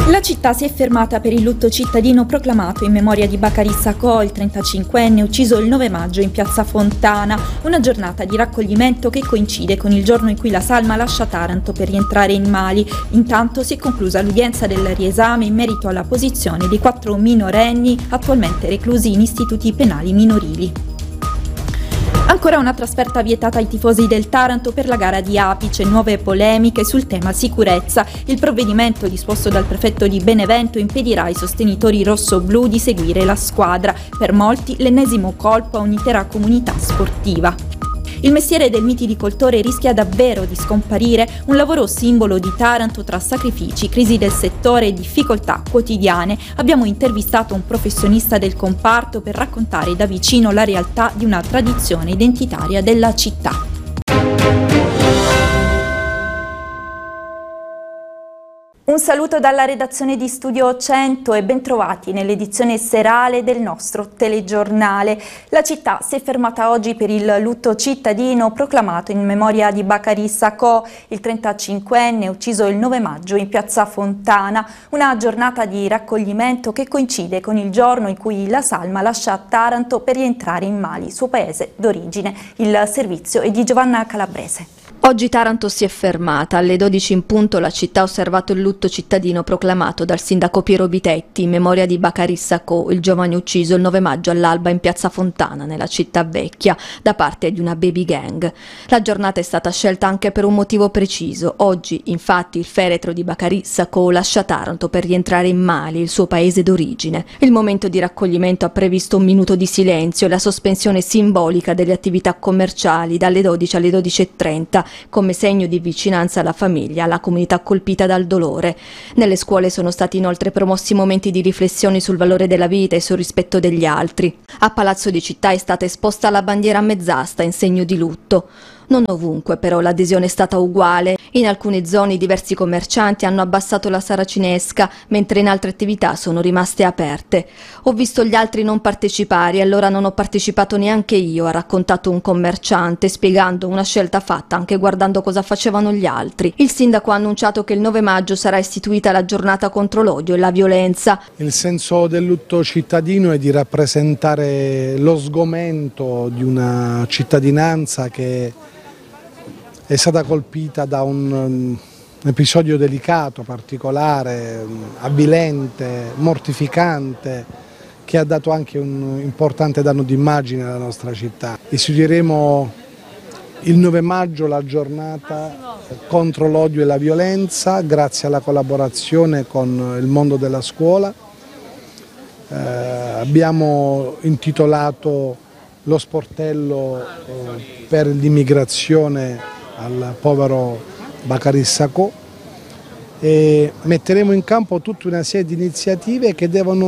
La città si è fermata per il lutto cittadino proclamato in memoria di Bakary Sakho, il 35enne ucciso il 9 maggio in piazza Fontana, una giornata di raccoglimento che coincide con il giorno in cui la salma lascia Taranto per rientrare in Mali. Intanto si è conclusa l'udienza del riesame in merito alla posizione dei 4 minorenni attualmente reclusi in istituti penali minorili. Ancora una trasferta vietata ai tifosi del Taranto per la gara di Apice, nuove polemiche sul tema sicurezza. Il provvedimento disposto dal prefetto di Benevento impedirà ai sostenitori rossoblu di seguire la squadra. Per molti l'ennesimo colpo a un'intera comunità sportiva. Il mestiere del mitilicoltore rischia davvero di scomparire, un lavoro simbolo di Taranto tra sacrifici, crisi del settore e difficoltà quotidiane. Abbiamo intervistato un professionista del comparto per raccontare da vicino la realtà di una tradizione identitaria della città. Un saluto dalla redazione di Studio 100 e bentrovati nell'edizione serale del nostro telegiornale. La città si è fermata oggi per il lutto cittadino proclamato in memoria di Bakary Sakho, il 35enne ucciso il 9 maggio in piazza Fontana, una giornata di raccoglimento che coincide con il giorno in cui la salma lascia Taranto per rientrare in Mali, suo paese d'origine. Il servizio è di Giovanna Calabrese. Oggi Taranto si è fermata. Alle 12 in punto la città ha osservato il lutto cittadino proclamato dal sindaco Piero Bitetti in memoria di Bakary Sakho, il giovane ucciso il 9 maggio all'alba in piazza Fontana, nella città vecchia, da parte di una baby gang. La giornata è stata scelta anche per un motivo preciso. Oggi, infatti, il feretro di Bakary Sakho lascia Taranto per rientrare in Mali, il suo paese d'origine. Il momento di raccoglimento ha previsto un minuto di silenzio e la sospensione simbolica delle attività commerciali dalle 12 alle 12:30, come segno di vicinanza alla famiglia, alla comunità colpita dal dolore. Nelle scuole sono stati inoltre promossi momenti di riflessione sul valore della vita e sul rispetto degli altri. A Palazzo di Città è stata esposta la bandiera a mezz'asta in segno di lutto. Non ovunque però l'adesione è stata uguale. In alcune zone diversi commercianti hanno abbassato la saracinesca, mentre in altre attività sono rimaste aperte. Ho visto gli altri non partecipare e allora non ho partecipato neanche io, ha raccontato un commerciante, spiegando una scelta fatta anche guardando cosa facevano gli altri. Il sindaco ha annunciato che il 9 maggio sarà istituita la giornata contro l'odio e la violenza. Il senso del lutto cittadino è di rappresentare lo sgomento di una cittadinanza che è stata colpita da un episodio delicato, particolare, avvilente, mortificante, che ha dato anche un importante danno d'immagine alla nostra città. Istituiremo il 9 maggio la giornata contro l'odio e la violenza, grazie alla collaborazione con il mondo della scuola. Abbiamo intitolato lo sportello per l'immigrazione al povero Bakary Sakho e metteremo in campo tutta una serie di iniziative che devono